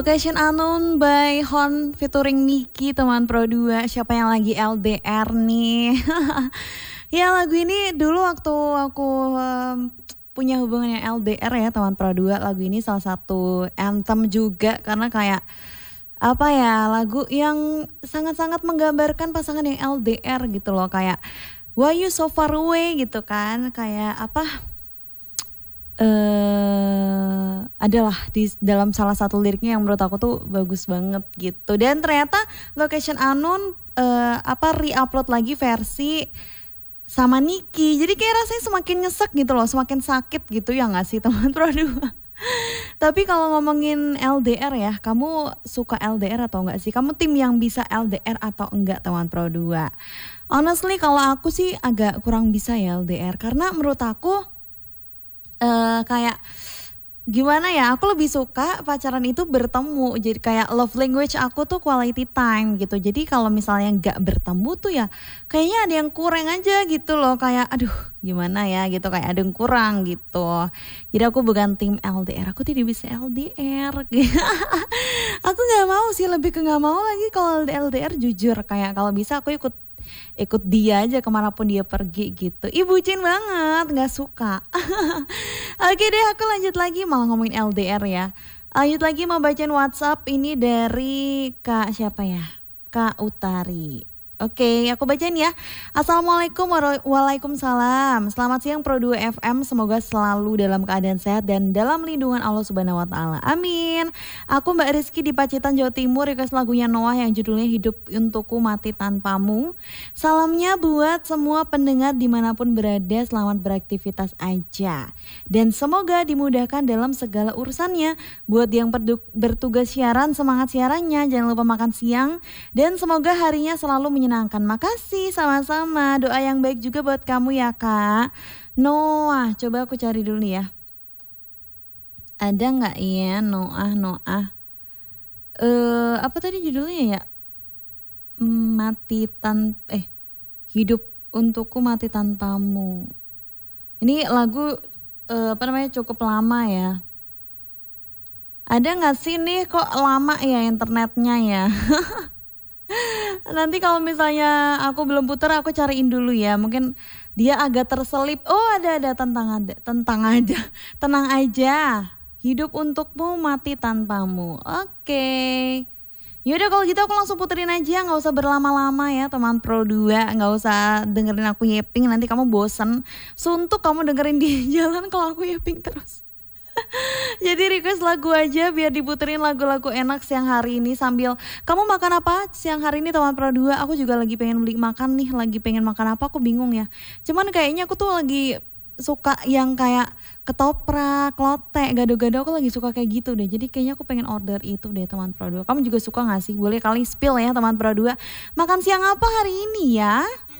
Location Unknown by Hon featuring Niki teman Pro 2. Siapa yang lagi LDR nih? Ya lagu ini dulu waktu aku punya hubungan yang LDR ya teman Pro 2. Lagu ini salah satu anthem juga karena kayak apa ya, lagu yang sangat-sangat menggambarkan pasangan yang LDR gitu loh. Kayak why you so far away gitu kan. Kayak apa, adalah di dalam salah satu liriknya yang menurut aku tuh bagus banget gitu. Dan ternyata Location Unknown re-upload lagi versi sama Niki. Jadi kayak rasanya semakin nyesek gitu loh, semakin sakit gitu ya nggak sih teman Pro 2? Tapi kalau ngomongin LDR ya, kamu suka LDR atau enggak sih? Kamu tim yang bisa LDR atau enggak teman Pro 2? Honestly kalau aku sih agak kurang bisa ya LDR karena menurut aku kayak gimana ya, aku lebih suka pacaran itu bertemu. Jadi kayak love language aku tuh quality time gitu. Jadi kalau misalnya gak bertemu tuh ya kayaknya ada yang kurang aja gitu loh. Kayak aduh gimana ya gitu, kayak ada yang kurang gitu. Jadi aku bukan tim LDR, aku tidak bisa LDR. Aku gak mau sih, lebih ke gak mau lagi kalau LDR jujur. Kayak kalau bisa aku ikut dia aja kemanapun dia pergi gitu. Ih bucin banget, gak suka. Oke deh, aku lanjut lagi, malah ngomongin LDR ya. Lanjut lagi mau bacain WhatsApp ini dari Kak siapa ya? Kak Utari. Oke, aku bacain ya. Assalamualaikum waalaikumsalam. Selamat siang Pro 2 FM. Semoga selalu dalam keadaan sehat dan dalam lindungan Allah Subhanahu wa taala. Amin. Aku Mbak Rizky di Pacitan, Jawa Timur. Request lagunya Noah yang judulnya Hidup Untukku Mati Tanpamu. Salamnya buat semua pendengar dimanapun berada, selamat beraktivitas aja. Dan semoga dimudahkan dalam segala urusannya. Buat yang bertugas siaran, semangat siarannya. Jangan lupa makan siang. Dan semoga harinya selalu menyenangkan. Makasih, sama-sama. Doa yang baik juga buat kamu ya Kak Noah. Coba aku cari dulu ya, ada gak ya Noah. Apa tadi judulnya ya? Hidup Untukku Mati Tanpamu. Ini lagu cukup lama ya. Ada gak sih nih, kok lama ya internetnya ya? Nanti kalau misalnya aku belum putar, aku cariin dulu ya. Mungkin dia agak terselip. Oh ada tenang aja. Hidup Untukmu Mati Tanpamu. Oke. Yaudah kalau gitu aku langsung puterin aja, nggak usah berlama-lama ya teman Pro 2. Nggak usah dengerin aku yeping, nanti kamu bosen. Suntuk kamu dengerin di jalan kalau aku yeping terus. Jadi request lagu aja biar diputerin lagu-lagu enak siang hari ini. Sambil kamu makan apa siang hari ini teman Pro 2? Aku juga lagi pengen beli makan nih. Lagi pengen makan apa aku bingung ya. Cuman kayaknya aku tuh lagi suka yang kayak ketoprak, lotek, gado-gado. Aku lagi suka kayak gitu deh. Jadi kayaknya aku pengen order itu deh teman Pro 2. Kamu juga suka gak sih? Boleh kali spill ya teman Pro 2. Makan siang apa hari ini ya?